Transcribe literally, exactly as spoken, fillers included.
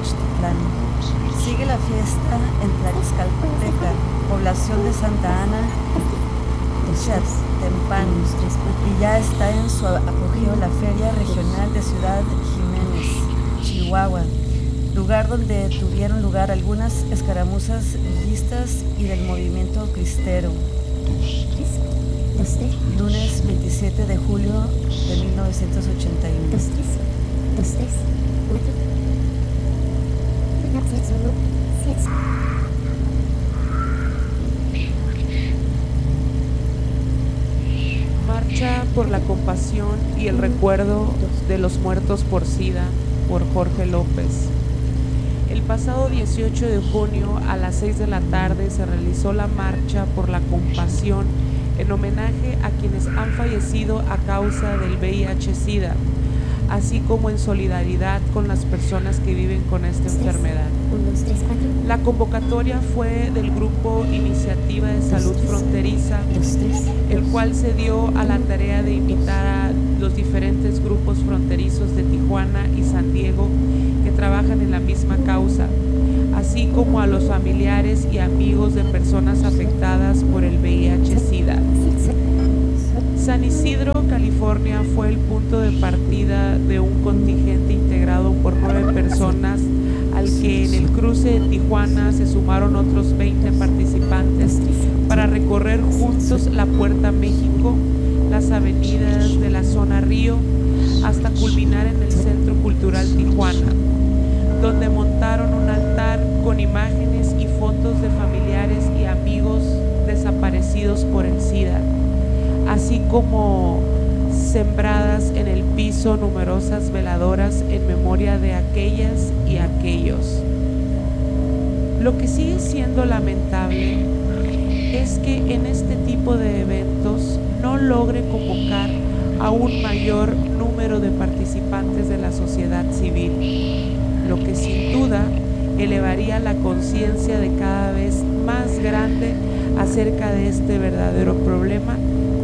Tenochtitlán. Sigue la fiesta en Tlaxcalteca, población de Santa Ana, Ixtepán, y ya está en su apogeo la Feria Regional de Ciudad Jiménez, Chihuahua, lugar donde tuvieron lugar algunas escaramuzas villistas y del movimiento cristero. Lunes veintisiete de julio de mil novecientos ochenta y uno. Marcha por la compasión y el recuerdo de los muertos por SIDA, por Jorge López. El pasado dieciocho de junio a las seis de la tarde se realizó la marcha por la compasión en homenaje a quienes han fallecido a causa del V I H SIDA, así como en solidaridad con las personas que viven con esta enfermedad. La convocatoria fue del Grupo Iniciativa de Salud Fronteriza, el cual se dio a la tarea de invitar a los diferentes grupos fronterizos de Tijuana y San Diego que trabajan en la misma causa, así como a los familiares y amigos de personas afectadas por el V I H SIDA. San Isidro, California, fue el punto de partida de un contingente integrado por nueve personas, al que en el cruce de Tijuana se sumaron otros veinte participantes para recorrer juntos la Puerta México, las avenidas de la zona Río, hasta culminar en el Centro Cultural Tijuana, donde montaron un altar con imágenes y fotos de familiares y amigos desaparecidos por el SIDA, así como sembradas en el piso numerosas veladoras en memoria de aquellas y aquellos. Lo que sigue siendo lamentable es que en este tipo de eventos no logre convocar a un mayor número de participantes de la sociedad civil, lo que sin duda elevaría la conciencia de cada vez más grande acerca de este verdadero problema